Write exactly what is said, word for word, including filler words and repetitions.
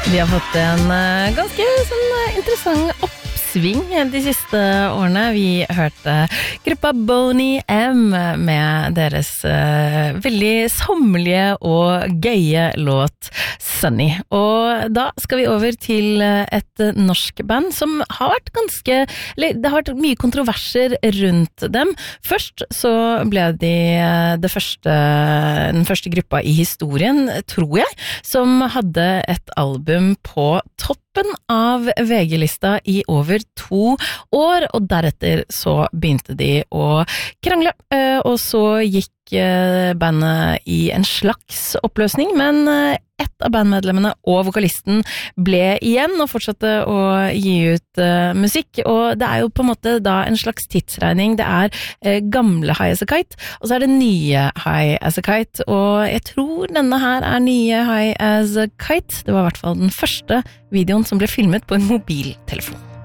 De har fått en uh, ganske sånn, uh, interessant oppsving de siste årene. Vi hørte gruppa Boney M med deres uh, veldig sommerlige og gøye låt Sunny. Og da skal vi over til uh, et norsk band som har vært ganske, eller det har vært mye kontroverser rundt dem. Først så ble de uh, det første, den første gruppa i historien, tror jeg, som hadde et album på toppen av V G-lista i over to år, og deretter så begynte de å krangle, og så gikk bandet i en slags oppløsning, men ett av bandmedlemmene og vokalisten ble igjen og fortsatte å gi ut uh, musikk, og det er jo på en måte da en slags tidsregning. Det er uh, gamle High As A Kite, og så er det nye High As A Kite, og jeg tror denne her er nye High As A Kite. Det var i hvert fall den første videoen som ble filmet på en mobiltelefon.